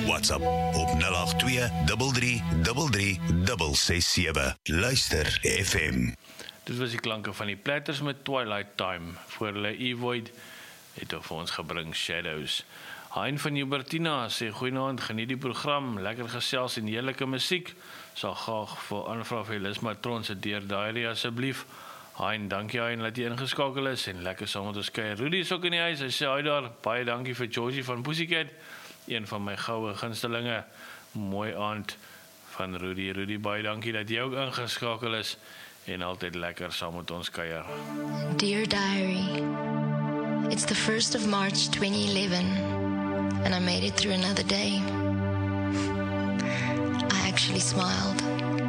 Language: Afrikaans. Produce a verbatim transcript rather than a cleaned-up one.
WhatsApp op nul agt twee, drie drie drie drie, ses sewe. Luister F M. Dit was die klanke van die Platters met Twilight Time. Voor hulle E-Void het ook vir ons gebring Shadows. Hein van Hubertina sê, goeienaand, geniet die program, lekker gesels en heerlike musiek. Sal graag vir aanvraag vir Lis Matron se Dear Diary asseblief. Hein, dankie Hein dat jy ingeskakel is en lekker saam met ons kuier. Rudy is ook in die huis, hy sê hy daar, baie dankie vir Georgie van Pussycat, een van my goue gunstelinge. Mooi aand van Rudy. Rudy, baie dankie dat jy ook ingeskakel is en altyd lekker saam met ons kuier. Dear Diary, it's the first of March twenty eleven and I made it through another day. I actually smiled.